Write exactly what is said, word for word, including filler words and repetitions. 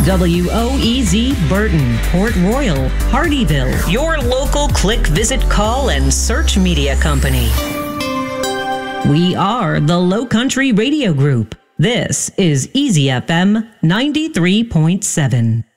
W O E Z Burton, Port Royal, Hardyville. Your local click, visit, call, and search media company. We are the Low Country Radio Group. This is Easy F M ninety-three point seven.